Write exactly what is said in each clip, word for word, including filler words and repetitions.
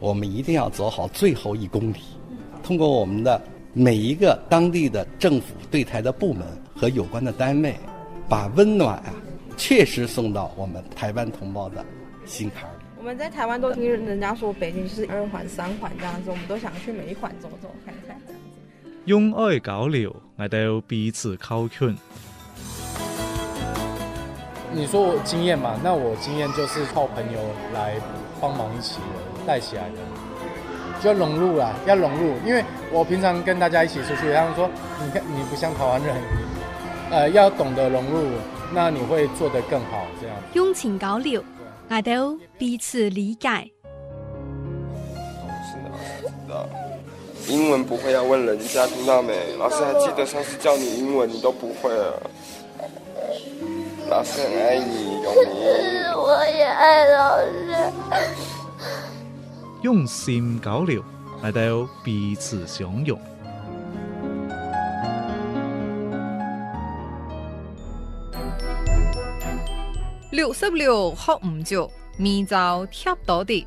我们一定要走好最后一公里，通过我们的每一个当地的政府对台的部门和有关的单位，把温暖啊确实送到我们台湾同胞的心坎里。 我们在台湾都听人家说北京就是二环三环这样子，我们都想去每一环走走看看这样子。 用愛交流，我哋彼此靠近。 你说我经验嘛，那我经验就是靠朋友来帮忙一起带起来的，就要融入啦，要融入。因为我平常跟大家一起出去，他们说你看你不像台湾人，呃，要懂得融入，那你会做得更好。这样用情交流，我哋彼此理解。 是老师知道，英文不会要问人家，听到没？老师还记得上次教你英文，你都不会了。老师很爱你，永明。 我也爱老师。 用心交流，嚟到彼此相容。 六十六學唔足，面就貼到啲。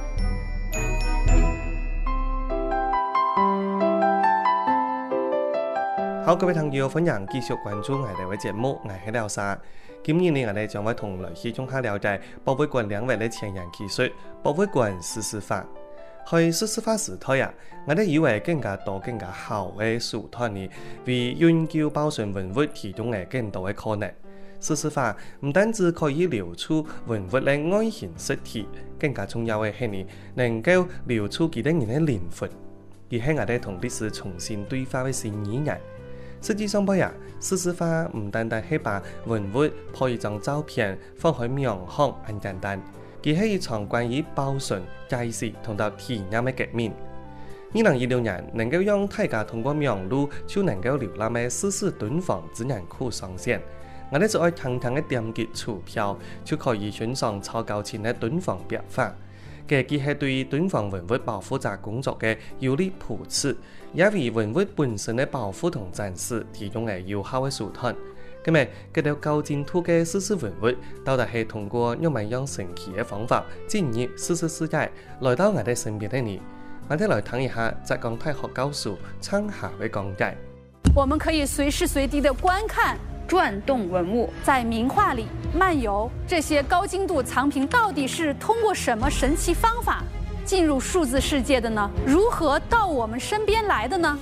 好，各位朋友，歡迎繼續關注我哋嘅節目，我係廖沙。今日呢，我哋將會同來去中下了解博物館兩位嘅前人技術，博物館施施法。去施施法時代啊，我哋以為更加多、更加好嘅手段呢，為研究保存文物提供嘅更多嘅可能。施施法唔單止可以留出文物嘅外形實體，更加重要嘅係呢，能夠留出幾多人嘅靈魂，而係我哋同歷史重新對話嘅新語言。實際上，呀，施施法唔單單係把文物拍一張照片放喺廟行咁簡單，而係一場關於保存、介紹同到體驗嘅革命。二零二六年能夠讓大家通過網絡就能夠瀏覽嘅施施敦煌資源庫上線，我哋就愛堂堂嘅點擊儲票就可以欣賞超高清嘅敦煌壁畫。嘅既係對敦煌文物保護者工作嘅有力扶持，也為文物本身嘅保護同展示提供嘅有效嘅手段。咁咪，嗰條高精度嘅施施文物，到底係通過用乜樣神奇嘅方法進入施施世界，來到我哋身邊嘅你，我哋來睇一下浙江大學教授昌夏嘅講解。 我們可以隨時隨地的觀看轉動文物，在名畫裡漫遊。這些高精度藏品到底是通過什麼神奇方法進入數字世界的呢？如何到我們身邊來的呢？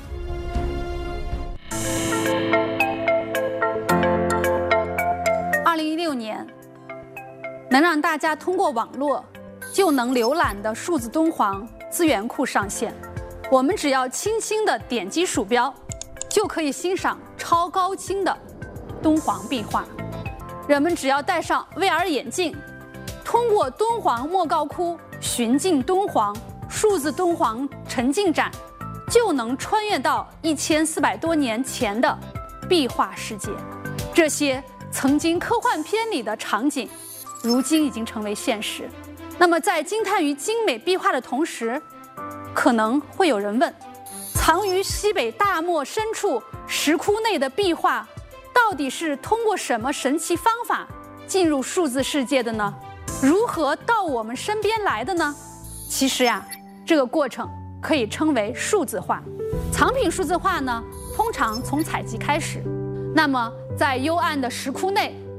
二零一六年，能讓大家通過網絡就能瀏覽的數字敦煌資源庫上線，我們只要輕輕的點擊鼠標，就可以欣賞超高清的敦煌壁畫。人們只要戴上 V R 眼鏡，通過敦煌莫高窟尋境敦煌數字敦煌沉浸展，就能穿越到一千四百多年前的壁畫世界。這些曾經科幻片裡的場景，如今已經成為現實。那麼在驚嘆於精美壁畫的同時，可能會有人問，藏於西北大漠深處石窟內的壁畫到底是通過什麼神奇方法進入數字世界的呢？如何到我們身邊來的呢？其實呀，這個過程可以稱為數字化。藏品數字化呢，通常從採集開始。那麼在幽暗的石窟內